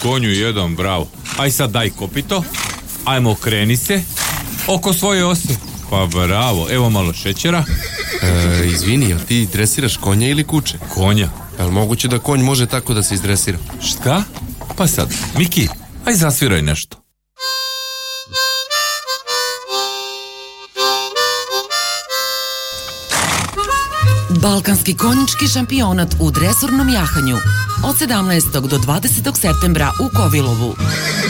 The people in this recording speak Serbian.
konju jedan, bravo. Aj sad daj kopito, ajmo okreni se oko svoje ose. Pa bravo, evo malo šećera. Izvini, jel ti dresiraš konja ili kuće? Konja. Jel moguće da konj može tako da se izdresira? Šta? Pa sad, Miki, aj zasviraj nešto. Balkanski konjički šampionat u dresurnom jahanju od 17. do 20. septembra u Kovilovu.